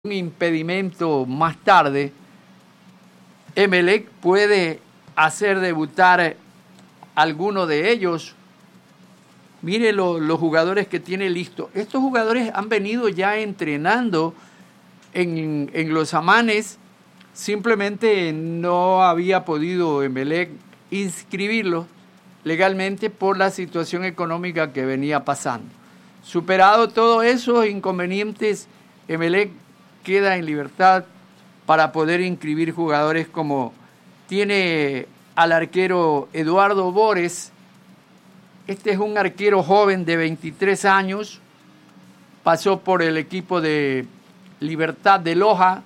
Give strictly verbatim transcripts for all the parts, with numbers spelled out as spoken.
un impedimento más tarde, Emelec puede hacer debutar alguno de ellos. Mire lo, los jugadores que tiene listo. Estos jugadores han venido ya entrenando en, en los Amanes. Simplemente no había podido Emelec inscribirlos legalmente por la situación económica que venía pasando. Superado todos esos inconvenientes, Emelec queda en libertad para poder inscribir jugadores como tiene al arquero Eduardo Bores. Este es un arquero joven de veintitrés años, pasó por el equipo de Libertad de Loja,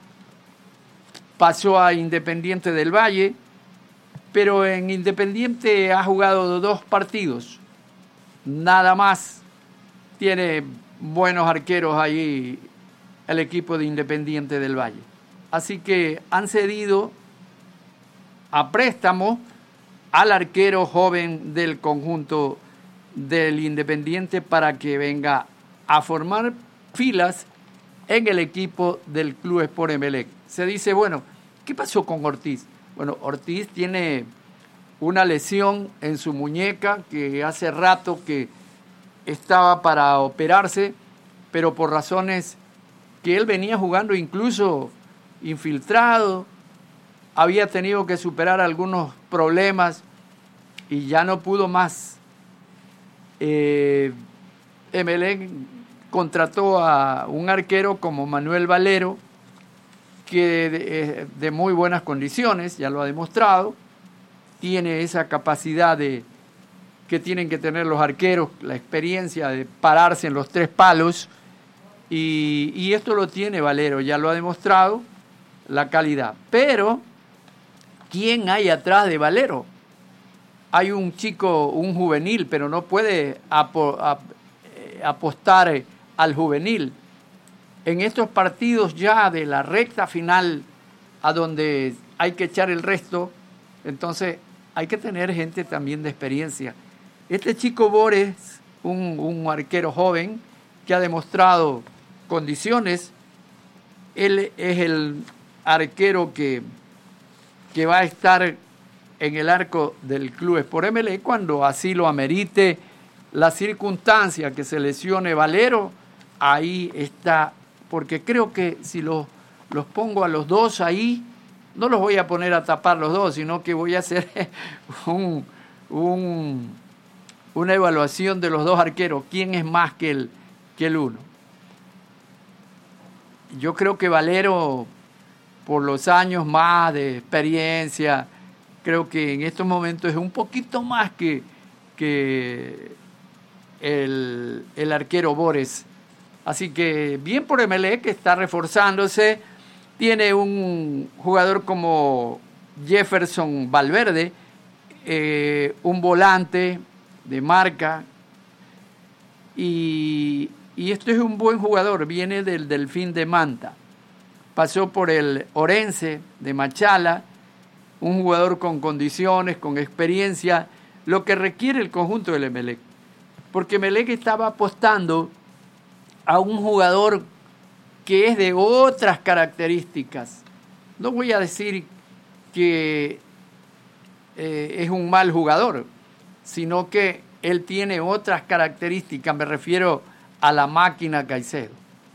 pasó a Independiente del Valle, pero en Independiente ha jugado dos partidos, nada más. Tiene buenos arqueros allí el equipo de Independiente del Valle. Así que han cedido a préstamo al arquero joven del conjunto del Independiente para que venga a formar filas en el equipo del Club Sport Emelec. Se dice, bueno, ¿qué pasó con Ortiz? Bueno, Ortiz tiene una lesión en su muñeca que hace rato que estaba para operarse, pero por razones que él venía jugando incluso infiltrado, había tenido que superar algunos problemas y ya no pudo más. Eh, Emelec contrató a un arquero como Manuel Valero, que de, de muy buenas condiciones, ya lo ha demostrado, tiene esa capacidad de que tienen que tener los arqueros, la experiencia de pararse en los tres palos, y, y esto lo tiene Valero, ya lo ha demostrado, la calidad. Pero, ¿quién hay atrás de Valero? Hay un chico, un juvenil, pero no puede apo, ap, apostar al juvenil. En estos partidos ya de la recta final, a donde hay que echar el resto, entonces hay que tener gente también de experiencia. Este chico Bores, un, un arquero joven que ha demostrado condiciones, él es el arquero que, que va a estar en el arco del Club Sport Emelec cuando así lo amerite la circunstancia que se lesione Valero. Ahí está, porque creo que si los, los pongo a los dos ahí, no los voy a poner a tapar los dos, sino que voy a hacer un, un, una evaluación de los dos arqueros, quién es más que el, que el uno. Yo creo que Valero, por los años más de experiencia, creo que en estos momentos es un poquito más que, que el, el arquero Bores. Así que bien por Emelec, que está reforzándose. Tiene un jugador como Jefferson Valverde, eh, un volante de marca, y, y este es un buen jugador, viene del Delfín de Manta. Pasó por el Orense de Machala, un jugador con condiciones, con experiencia, lo que requiere el conjunto del Emelec. Porque Emelec estaba apostando a un jugador que es de otras características. No voy a decir que eh, es un mal jugador, sino que él tiene otras características, me refiero a la máquina Caicedo.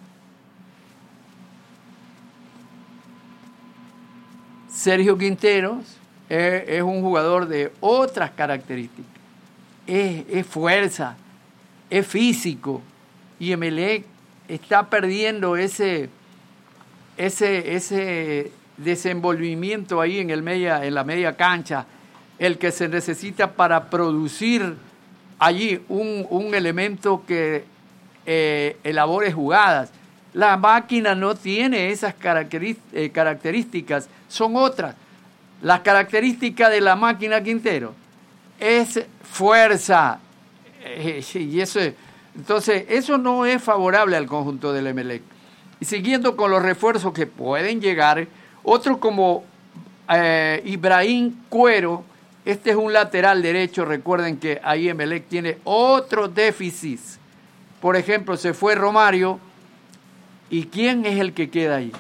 Sergio Quinteros es, es un jugador de otras características. Es, es fuerza, es físico, y Emelec está perdiendo ese, ese, ese desenvolvimiento ahí en, el media, en la media cancha, el que se necesita para producir allí un, un elemento que eh, elabore jugadas. La máquina no tiene esas características, son otras. Las características de la máquina Quintero es fuerza, eh, y eso es. Entonces, eso no es favorable al conjunto del Emelec. Y siguiendo con los refuerzos que pueden llegar, otros como eh, Ibrahim Cuero, este es un lateral derecho, recuerden que ahí Emelec tiene otros déficits. Por ejemplo, se fue Romario, ¿Y quién es el que queda ahí?